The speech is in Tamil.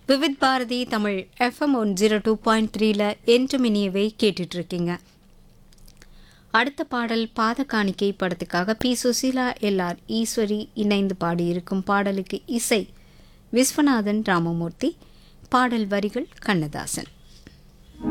விவித் பாரதி தமிழ் FM 102.3ல என்று மினியவை கேட்டுட்ருக்கீங்க. அடுத்த பாடல் பாத காணிக்கை படத்துக்காக பி. சுசீலா எல்ஆர் ஈஸ்வரி இணைந்து பாடியிருக்கும் பாடலுக்கு இசை விஸ்வநாதன் ராமமூர்த்தி, பாடல் வரிகள் கண்ணதாசன்.